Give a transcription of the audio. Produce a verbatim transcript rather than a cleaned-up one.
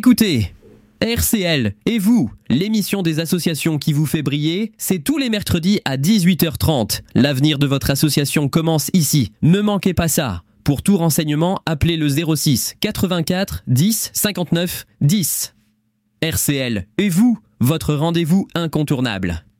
écoutez R C L et vous, l'émission des associations qui vous fait briller, c'est tous les mercredis à dix-huit heures trente. L'avenir de votre association commence ici. Ne manquez pas ça. Pour tout renseignement, appelez le zéro six quatre-vingt-quatre dix cinquante-neuf dix. R C L et vous, votre rendez-vous incontournable.